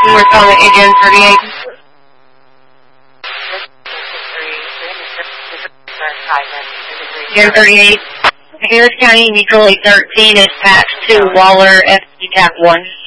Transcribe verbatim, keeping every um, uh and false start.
We're calling Agent thirty-eight. Agent thirty-eight. Harris County, Mutual eight thirteen is patched to Waller, F D T A C one.